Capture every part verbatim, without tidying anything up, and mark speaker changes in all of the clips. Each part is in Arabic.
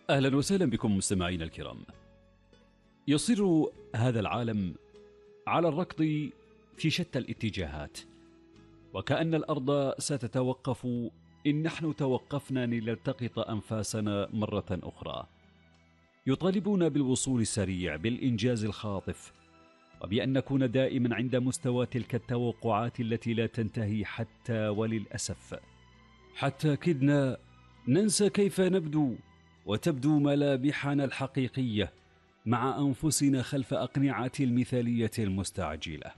Speaker 1: أهلا وسهلا بكم مستمعينا الكرام. يصر هذا العالم على الركض في شتى الاتجاهات، وكأن الأرض ستتوقف إن نحن توقفنا لنلتقط أنفاسنا مرة أخرى. يطالبون بالوصول السريع، بالإنجاز الخاطف، وبأن نكون دائما عند مستوى تلك التوقعات التي لا تنتهي حتى وللأسف حتى كدنا ننسى كيف نبدو وتبدو ملامحنا الحقيقية مع أنفسنا خلف أقنعة المثالية المستعجلة.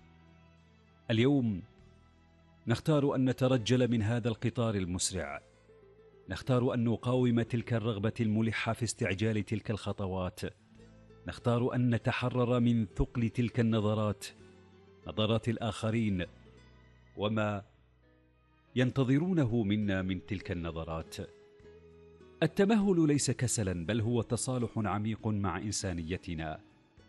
Speaker 1: اليوم نختار أن نترجل من هذا القطار المسرع، نختار أن نقاوم تلك الرغبة الملحة في استعجال تلك الخطوات، نختار أن نتحرر من ثقل تلك النظرات، نظرات الآخرين وما ينتظرونه منا من تلك النظرات. التمهل ليس كسلا، بل هو تصالح عميق مع إنسانيتنا،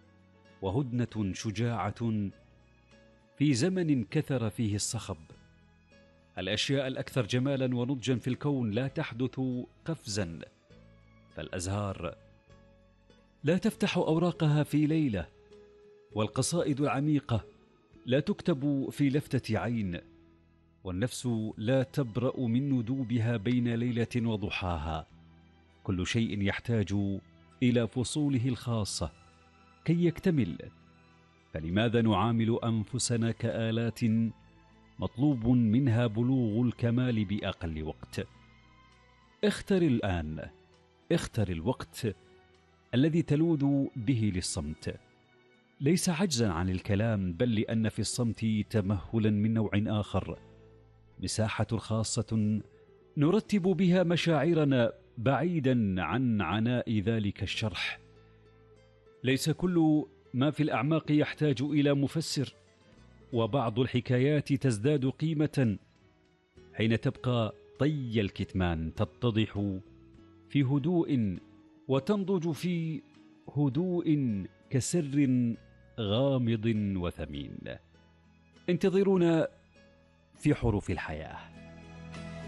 Speaker 1: وهدنة شجاعة في زمن كثر فيه الصخب. الأشياء الأكثر جمالا ونضجا في الكون لا تحدث قفزا، فالأزهار لا تفتح أوراقها في ليلة، والقصائد العميقة لا تكتب في لفتة عين، والنفس لا تبرأ من ندوبها بين ليلة وضحاها. كل شيء يحتاج إلى فصوله الخاصة كي يكتمل، فلماذا نعامل أنفسنا كآلات مطلوب منها بلوغ الكمال بأقل وقت؟ اختر الآن، اختر الوقت الذي تلوذ به للصمت، ليس عجزا عن الكلام، بل لأن في الصمت تمهلا من نوع آخر، مساحة خاصة نرتب بها مشاعرنا بعيدا عن عناء ذلك الشرح. ليس كل ما في الأعماق يحتاج إلى مفسر، وبعض الحكايات تزداد قيمة حين تبقى طي الكتمان، تتضح في هدوء وتنضج في هدوء كسر غامض وثمين. انتظرونا في حروف الحياة.